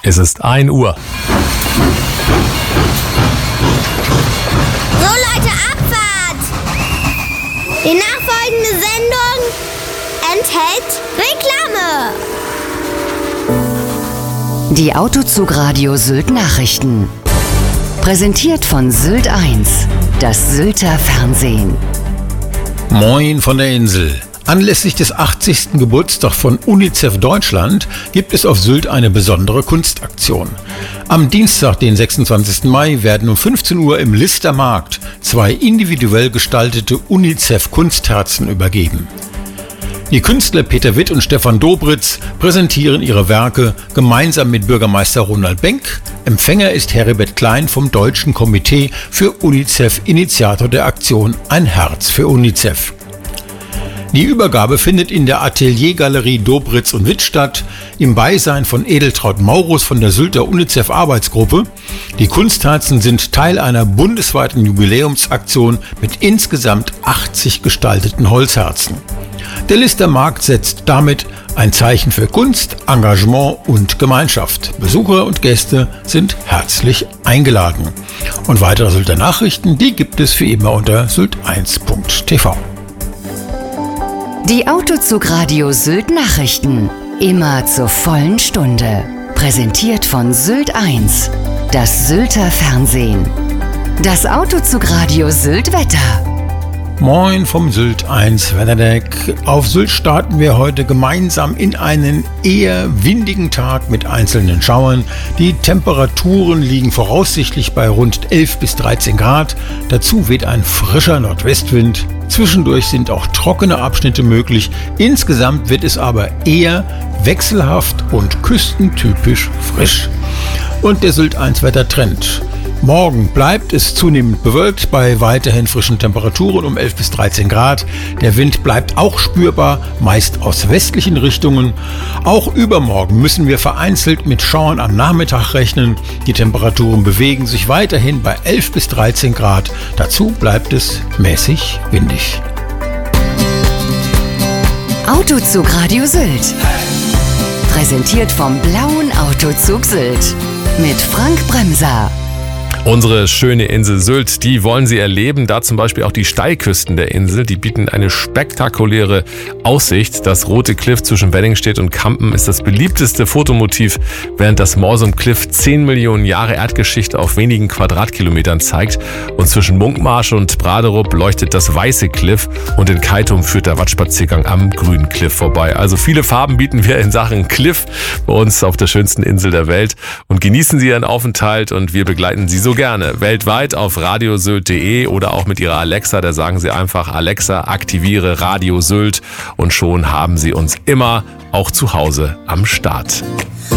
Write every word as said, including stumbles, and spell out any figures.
Es ist ein Uhr. So Leute, Abfahrt! Die nachfolgende Sendung enthält Reklame. Die Autozugradio Sylt Nachrichten. Präsentiert von Sylt eins, das Sylter Fernsehen. Moin von der Insel. Anlässlich des achtzigsten Geburtstags von UNICEF Deutschland gibt es auf Sylt eine besondere Kunstaktion. Am Dienstag, den sechsundzwanzigsten Mai, werden um fünfzehn Uhr im Lister Markt zwei individuell gestaltete UNICEF-Kunstherzen übergeben. Die Künstler Peter Witt und Stefan Dobritz präsentieren ihre Werke gemeinsam mit Bürgermeister Ronald Benck. Empfänger ist Heribert Klein vom Deutschen Komitee für UNICEF, Initiator der Aktion Ein Herz für UNICEF. Die Übergabe findet in der Ateliergalerie Dobritz und Witt statt, im Beisein von Edeltraud Maurus von der Sylter UNICEF-Arbeitsgruppe. Die Kunstherzen sind Teil einer bundesweiten Jubiläumsaktion mit insgesamt achtzig gestalteten Holzherzen. Der Lister Markt setzt damit ein Zeichen für Kunst, Engagement und Gemeinschaft. Besucher und Gäste sind herzlich eingeladen. Und weitere Sylter Nachrichten, die gibt es wie immer unter sylt eins punkt t v. Die Autozugradio Sylt Nachrichten. Immer zur vollen Stunde. Präsentiert von Sylt eins, das Sylter Fernsehen. Das Autozugradio Sylt Wetter. Moin vom Sylt eins Wetterdeck. Auf Sylt starten wir heute gemeinsam in einen eher windigen Tag mit einzelnen Schauern. Die Temperaturen liegen voraussichtlich bei rund elf bis dreizehn Grad. Dazu weht ein frischer Nordwestwind. Zwischendurch sind auch trockene Abschnitte möglich. Insgesamt wird es aber eher wechselhaft und küstentypisch frisch. Und der Sylt eins Wettertrend. Morgen bleibt es zunehmend bewölkt bei weiterhin frischen Temperaturen um elf bis dreizehn Grad. Der Wind bleibt auch spürbar, meist aus westlichen Richtungen. Auch übermorgen müssen wir vereinzelt mit Schauern am Nachmittag rechnen. Die Temperaturen bewegen sich weiterhin bei elf bis dreizehn Grad. Dazu bleibt es mäßig windig. Autozugradio Sylt. Präsentiert vom Blauen Autozug Sylt. Mit Frank Bremser. Unsere schöne Insel Sylt, die wollen Sie erleben. Da zum Beispiel auch die Steilküsten der Insel. Die bieten eine spektakuläre Aussicht. Das rote Kliff zwischen Wenningstedt und Kampen ist das beliebteste Fotomotiv, während das Morsum Cliff zehn Millionen Jahre Erdgeschichte auf wenigen Quadratkilometern zeigt. Und zwischen Munkmarsch und Braderup leuchtet das weiße Kliff und in Keitum führt der Wattspaziergang am grünen Kliff vorbei. Also viele Farben bieten wir in Sachen Kliff bei uns auf der schönsten Insel der Welt. Und genießen Sie Ihren Aufenthalt und wir begleiten Sie so gerne. Weltweit auf radiosylt punkt de oder auch mit Ihrer Alexa, da sagen Sie einfach: Alexa, aktiviere Radio Sylt und schon haben Sie uns immer auch zu Hause am Start.